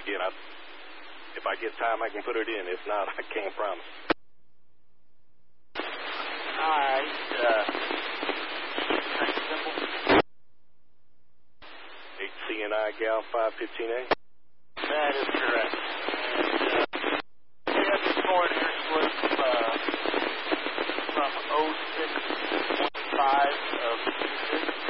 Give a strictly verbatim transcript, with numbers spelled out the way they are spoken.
again, I, if I get time, I can put it in. If not, I can't promise. All right. Uh, simple. H C N I Gal five fifteen A. That is correct.